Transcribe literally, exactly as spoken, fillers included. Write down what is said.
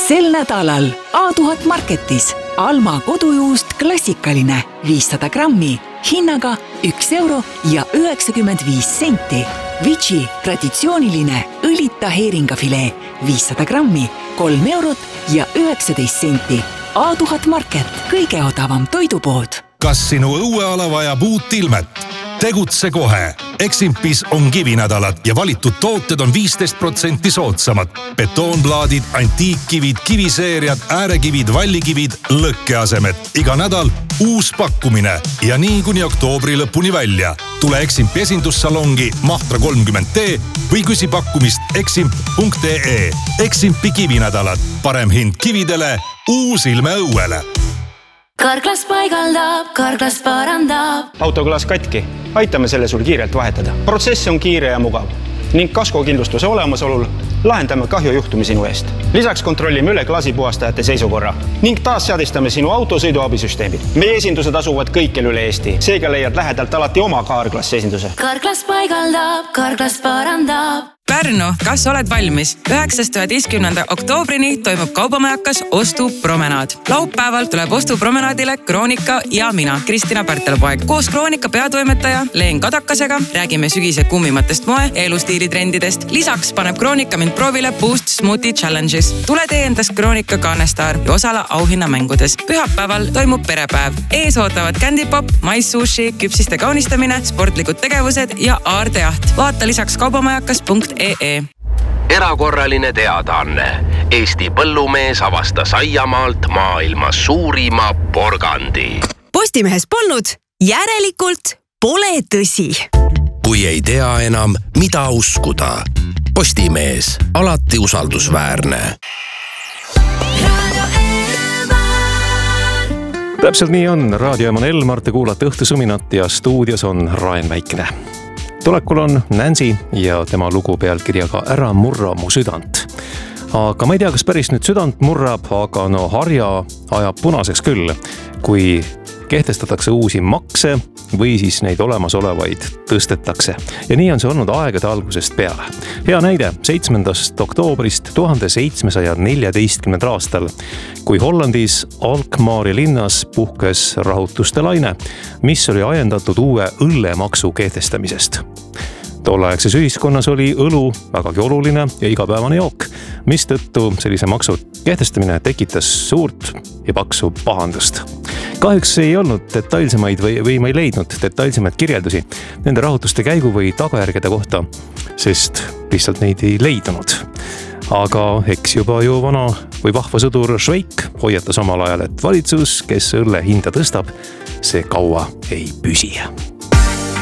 sel nädalal A tuhat Marketis Alma kodujuust klassikaline viissada grammi hinnaga üks euro ja üheksakümmend viis senti. Vici traditsiooniline õlita heeringafilee viissada grammi kolm eurot ja üheksateist senti. A tuhat Market, kõige odavam toidupood. Kas sinu õueala vajab uut ilmet? Tegutse kohe. Eximpis on kivinädalad ja valitud tooted on viisteist protsenti soodsamad. Betoonplaadid, antiikkivid, kiviseeriad, äärekivid, vallikivid, lõkkeasemed. Iga nädal uus pakkumine ja nii kuni oktoobri lõpuni välja. Tule Eximpi esindussalongi Mahtra kolmkümmend D või küsi pakkumist eximp punkt ee. Eximpi kivinädalad. Parem hind kividele, uus ilme õuele. Karklas paigaldab, Karklas parandab. Autoklaas katki. Aitame selle sul kiirelt vahetada. Protsess on kiire ja mugav. Ning kaskokindlustuse olemasolul lahendame kahjujuhtumi sinu eest. Lisaks kontrollime üle klaasipuhastajate seisukorra ning taas seadistame sinu autosõiduabisüsteemid. Meie esindused asuvad kõikjal üle Eesti. Seega leiad lähedalt alati oma Karklas esinduse. Karklas paigaldab, Karklas parandab. Pärnu, kas oled valmis? üheksast üheteistkümnenda oktoobrini toimub kaubamajakas ostupromenaad. Laupäeval tuleb ostupromenaadile Kroonika ja mina, Kristina Pärtelpoeg. Koos Kroonika peatoimetaja Leen Kadakasega räägime sügise kummimatest moe ja elustiilitrendidest. Lisaks paneb Kroonika mind proovile Boost Smoothie Challenges. Tule tee endast Kroonika Kaanestaar ja osala auhinnamängudes. Pühapäeval toimub perepäev. Ees ootavad kändipop, maissushi, küpsiste kaunistamine, sportlikud tegevused ja aardejaht. Vaata lisaks kaubamajakas punkt ee. Erakorraline teadaanne. Eesti põllumees avastas aiamaalt maailma suurima porgandi. Postimehes polnud, järelikult pole tõsi. Kui ei tea enam, mida uskuda. Postimees, alati usaldusväärne. Täpselt nii on. Raadioeman Elmar, te kuulate Õhtusuminat ja stuudios on Raen Väikne. Tulekul on Nancy ja tema lugu pealkirjaga Ära murra mu südant. Aga ma ei tea, kas päris nüüd südant murrab, aga no harja ajab punaseks küll, kui kehtestatakse uusi makse või siis neid olemasolevaid tõstetakse. Ja nii on see olnud aegade algusest peale. Hea näide seitsmendast oktoobrist tuhande seitsmesaja neljateistkümnendal aastal, kui Hollandis Alkmaari linnas puhkes rahutuste laine, mis oli ajendatud uue õllemaksu kehtestamisest. Tolleaegses ühiskonnas oli õlu vägagi oluline ja igapäevane jook, mis tõttu sellise maksu kehtestamine tekitas suurt ja paksu pahandust. Kahjuks ei olnud detailsemaid või, või ma ei leidnud detailsemaid kirjeldusi nende rahutuste käigu või tagajärgede kohta, sest lihtsalt neid ei leidunud. Aga eks juba ju vana või vahva sõdur Šveik hoiatas omal ajal, et valitsus, kes õlle hinda tõstab, see kaua ei püsi.